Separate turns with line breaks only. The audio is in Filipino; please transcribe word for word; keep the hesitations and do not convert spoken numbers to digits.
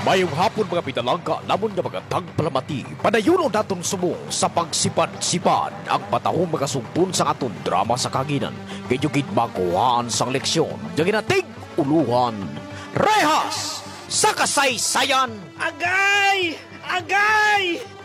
Mayong hapon mga pinalangka, namon nga mga tagpalamati, padayon naton sumong sa pagsipad-sipad ang patahong mga sumpon sa aton drama sa kaginan. Kaya gid makuhaan sang leksyon, yung ginatig uluhan, rehas sa kasaysayan.
Agay! Agay!